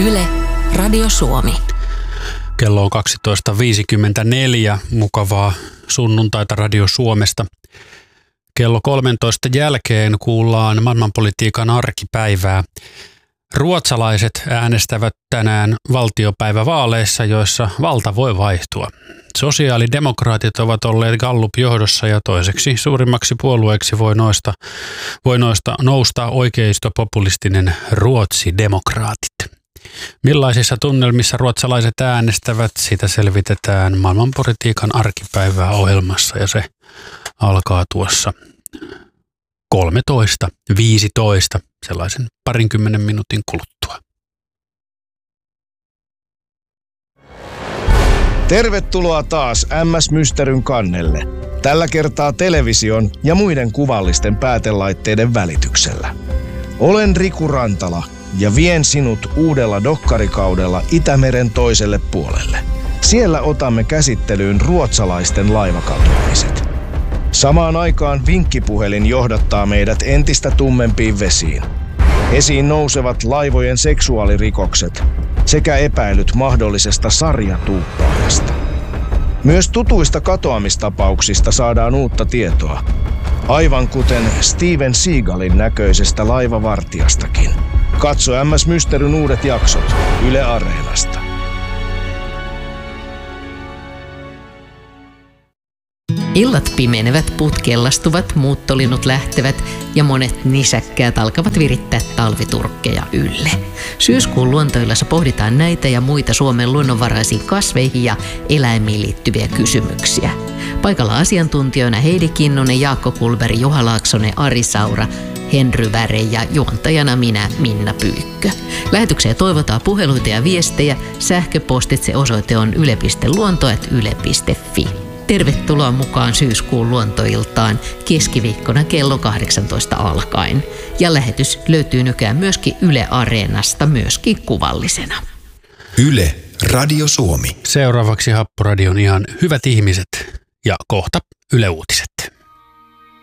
Yle, Radio Suomi. Kello on 12.54. Mukavaa sunnuntaita Radio Suomesta. Kello 13 jälkeen kuullaan maailmanpolitiikan arkipäivää. Ruotsalaiset äänestävät tänään valtiopäivävaaleissa, joissa valta voi vaihtua. Sosiaalidemokraatit ovat olleet Gallup-johdossa ja toiseksi suurimmaksi puolueeksi voi nousta oikeistopopulistinen Ruotsidemokraatit. Millaisissa tunnelmissa ruotsalaiset äänestävät, sitä selvitetään maailmanpolitiikan arkipäivää ohjelmassa ja se alkaa tuossa 13.15 sellaisen 20 minuutin kuluttua. Tervetuloa taas MS Mysteryn kannelle. Tällä kertaa television ja muiden kuvallisten päätelaitteiden välityksellä. Olen Riku Rantala ja vien sinut uudella dokkarikaudella Itämeren toiselle puolelle. Siellä otamme käsittelyyn ruotsalaisten laivakatoamiset. Samaan aikaan vinkkipuhelin johdattaa meidät entistä tummempiin vesiin. Esiin nousevat laivojen seksuaalirikokset sekä epäilyt mahdollisesta sarjatuuppaajasta. Myös tutuista katoamistapauksista saadaan uutta tietoa, aivan kuten Steven Seagalin näköisestä laivavartijastakin. Katso MS Mysteryn uudet jaksot Yle Areenasta. Illat pimenevät, puut kellastuvat, muuttolinnut lähtevät ja monet nisäkkäät alkavat virittää talviturkkeja ylle. Syyskuun luontoillassa pohditaan näitä ja muita Suomen luonnonvaraisiin kasveihin ja eläimiin liittyviä kysymyksiä. Paikalla asiantuntijoina Heidi Kinnunen, Jaakko Kulberg, Juha Laaksonen, Ari Saura, Henry Väre ja juontajana minä, Minna Pyykkö. Lähetykseen toivotaan puheluita ja viestejä. Sähköpostitse osoite on yle.luonto@yle.fi. Tervetuloa mukaan syyskuun luontoiltaan keskiviikkona kello 18 alkaen. Ja lähetys löytyy nykyään myöskin Yle Areenasta, myöskin kuvallisena. Yle, Radio Suomi. Seuraavaksi Happoradion ihan hyvät ihmiset ja kohta Yle Uutiset.